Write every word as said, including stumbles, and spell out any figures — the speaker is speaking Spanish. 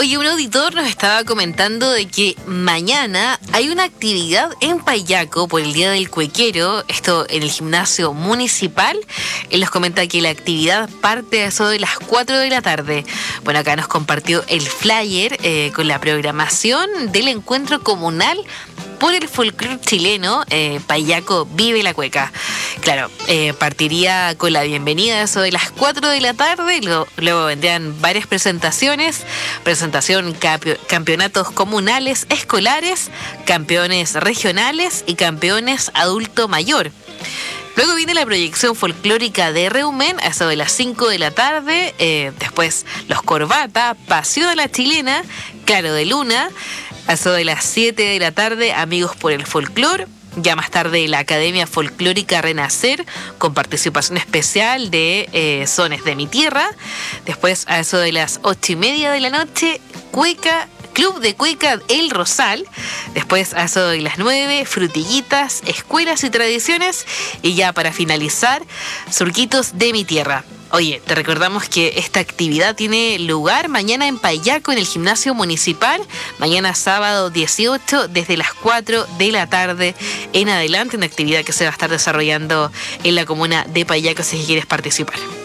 Oye, un auditor nos estaba comentando de que mañana hay una actividad en Payaco por el Día del Cuequero, esto en el gimnasio municipal. Él nos comenta que la actividad parte a eso de las cuatro de la tarde. Bueno, acá nos compartió el flyer eh, con la programación del encuentro comunal por el folclore chileno. eh, Payaco vive la cueca. Claro, eh, partiría con la bienvenida a eso de las cuatro de la tarde, luego, luego vendrían varias presentaciones, presentación capi- campeonatos comunales, escolares, campeones regionales y campeones adulto mayor. Luego viene la proyección folclórica de Reumen a eso de las cinco de la tarde, eh, después los Corbata, Pasión a la Chilena, Claro de Luna, a eso de las siete de la tarde, Amigos por el Folclor. Ya más tarde la Academia Folclórica Renacer, con participación especial de eh, Sones de mi Tierra. Después a eso de las ocho y media de la noche, Cueca, Club de Cueca El Rosal. Después a eso de las nueve, Frutillitas, Escuelas y Tradiciones. Y ya para finalizar, Surquitos de mi Tierra. Oye, te recordamos que esta actividad tiene lugar mañana en Payaco, en el gimnasio municipal. Mañana sábado dieciocho, desde las cuatro de la tarde en adelante. Una actividad que se va a estar desarrollando en la comuna de Payaco si quieres participar.